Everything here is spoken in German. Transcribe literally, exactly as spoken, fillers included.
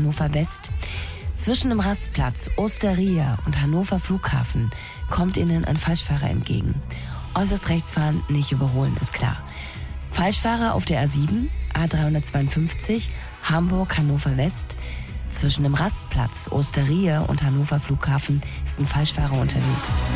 Hannover West. Zwischen dem Rastplatz Osteria und Hannover Flughafen kommt Ihnen ein Falschfahrer entgegen. Äußerst rechts fahren, nicht überholen, ist klar. Falschfahrer auf der A sieben, A dreihundertzweiundfünfzig, Hamburg-Hannover West. Zwischen dem Rastplatz Osteria und Hannover Flughafen ist ein Falschfahrer unterwegs.